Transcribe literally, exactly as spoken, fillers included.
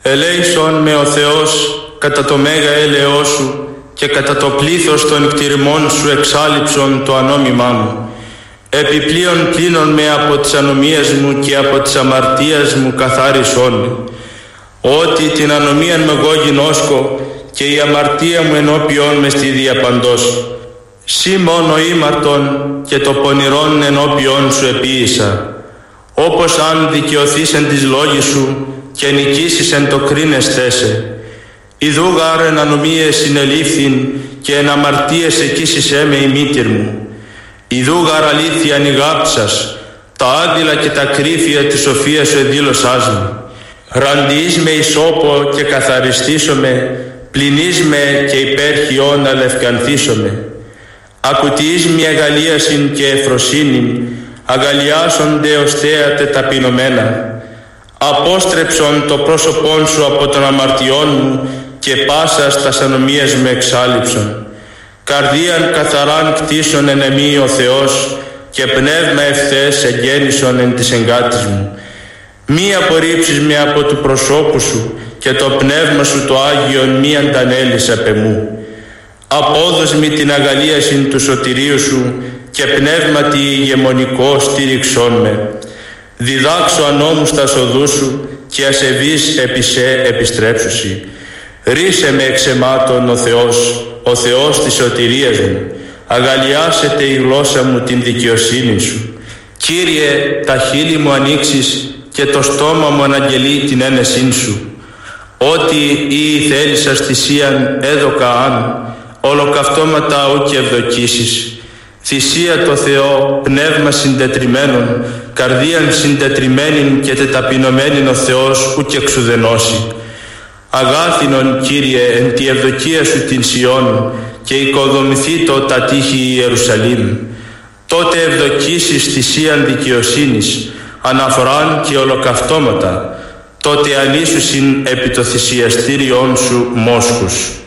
Ελέησον με ο Θεός κατά το μέγα έλεος σου και κατά το πλήθος των κτηριμών σου εξάλειψον το ανόμημά μου. Επιπλέον πλύνον με από τις ανομίες μου και από τις αμαρτίες μου καθάρισον. Ότι την ανομίαν με εγώ γινώσκω και η αμαρτία μου ενώπιον με στη διαπαντός. Σύ μόνο ήμαρτον και το πονηρόν ενώπιον σου επίησα. Όπως αν δικαιωθείς εν της λόγης σου και νικήσεις εν το κρίνεστέ σε. Ιδού γάρ εν ανομίες συνελήφθην και εν αμαρτίες εκείσισέ με η μήτηρ μου. Ιδού γάρ αλήθεια νιγάψας, τα άδειλα και τα κρύφια της σοφίας σου εδήλωσάς μου. Ραντιείς με ισόπο και καθαριστήσομαι, πλυνείς με και υπέρχιον αλευκανθήσομαι. Ακουτιείς μια αγαλίασιν και εφροσύνην, αγαλιάσονται ως θέατε ταπεινωμένα. Απόστρεψον το πρόσωπόν σου από τον αμαρτιών μου και πάσας τας ανομίες με εξάλειψον. Καρδίαν καθαράν κτίσον εν εμή ο Θεός και πνεύμα ευθές εγγέννησον εν της εγκάτης μου. Μη απορρίψεις με από του προσώπου σου και το πνεύμα σου το Άγιον μη αντανέλεις απ' εμού. Απόδος μη την αγαλίασιν του σωτηρίου σου και πνεύματι ηγεμονικό στήριξόν με. Διδάξω ανώμους τα οδούς σου και ασεβείς επί σε επιστρέψουσι. Ρίσε με εξαιμάτων ο Θεός, ο Θεός της σωτηρίας μου. Αγαλιάσετε η γλώσσα μου την δικαιοσύνη σου. Κύριε, τα χείλη μου ανοίξεις και το στόμα μου αναγγελεί την ένεσήν σου. Ότι ή θέλησας θυσίαν έδωκα αν, ολοκαυτώματα ου και ευδοκίσεις. Θυσία το Θεό, πνεύμα συντετριμένον, καρδίαν συντετριμένην και τεταπεινωμένην ο Θεός ου και εξουδενώσει. Αγάθινον, Κύριε, εν τη ευδοκία σου την Σιών και οικοδομηθήτω τα τείχη Ιερουσαλήμ. Τότε ευδοκίσεις θυσίαν δικαιοσύνης, αναφοράν και ολοκαυτώματα. Τότε ανήσουσιν επί το θυσιαστήριον σου μόσχους.